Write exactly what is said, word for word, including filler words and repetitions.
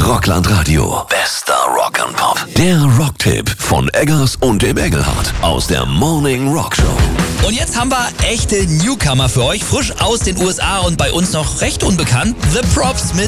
Rockland Radio. Bester Rock and Pop. Der Rocktipp von Eggers und dem Engelhardt aus der Morning Rock Show. Und jetzt haben wir echte Newcomer für euch, frisch aus den U S A und bei uns noch recht unbekannt. The Props mit